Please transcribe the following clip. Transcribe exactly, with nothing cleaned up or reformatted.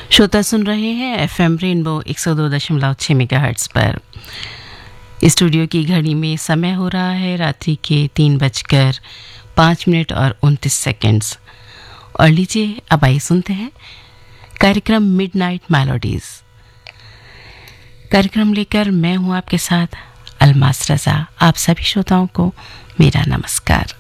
श्रोता सुन रहे हैं एफएम रेनबो एक सौ दो दशमलव छह मेगाहर्ट्ज पर। स्टूडियो की घड़ी में समय हो रहा है रात्रि के तीन बजकर पाँच मिनट और उनतीस सेकंड्स। और लीजिए अब आइए सुनते हैं कार्यक्रम मिडनाइट मेलोडीज। कार्यक्रम लेकर मैं हूं आपके साथ अलमास रजा। आप सभी श्रोताओं को मेरा नमस्कार।